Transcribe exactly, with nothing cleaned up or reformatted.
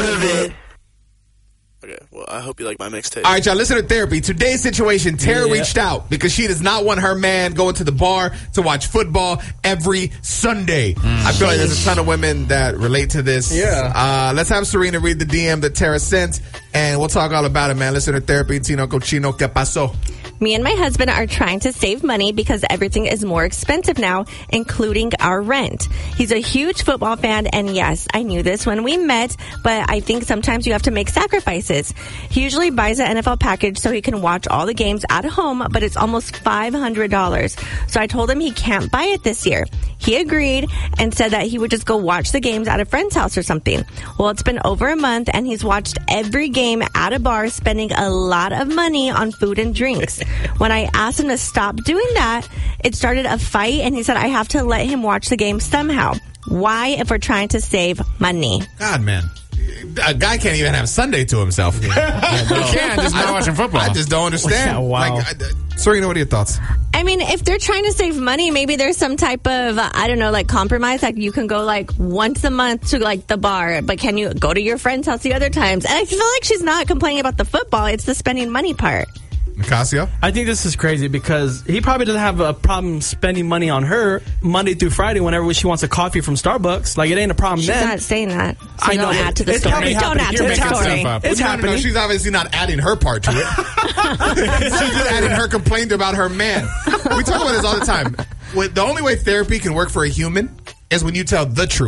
part of it. Okay, well, I hope you like my mixtape. All right, y'all, listen to Therapy. Today's situation, Tara Yeah. reached out because she does not want her man going to the bar to watch football every Sunday. Mm. I feel like there's a ton of women that relate to this. Yeah. Uh, let's have Serena read the D M that Tara sent, and we'll talk all about it, man. Listen to Therapy. Tino Cochino, ¿qué pasó? Me and my husband are trying to save money because everything is more expensive now, including our rent. He's a huge football fan, and yes, I knew this when we met, but I think sometimes you have to make sacrifices. He usually buys an N F L package so he can watch all the games at home, but it's almost five hundred dollars. So I told him he can't buy it this year. He agreed and said that he would just go watch the games at a friend's house or something. Well, it's been over a month, and he's watched every game at a bar, spending a lot of money on food and drinks. When I asked him to stop doing that, it started a fight, and he said I have to let him watch the game somehow. Why, if we're trying to save money? God, man. A guy can't even have Sunday to himself. Yeah. He can, just not watching football. I just don't understand. Yeah, wow. Like, uh, Serena, what are your thoughts? I mean, if they're trying to save money, maybe there's some type of, uh, I don't know, like compromise. Like you can go like once a month to like the bar, but can you go to your friend's house the other times? And I feel like she's not complaining about the football. It's the spending money part. Nicasio? I think this is crazy because he probably doesn't have a problem spending money on her Monday through Friday whenever she wants a coffee from Starbucks. Like, it ain't a problem She's then. not saying that. So I know, don't but add to the it's story. probably Don't happening. add to You're the making story. stuff up. It's No, no, happening. no, she's obviously not adding her part to it. She's just adding her complaint about her man. We talk about this all the time. When- The only way therapy can work for a human is when you tell the truth.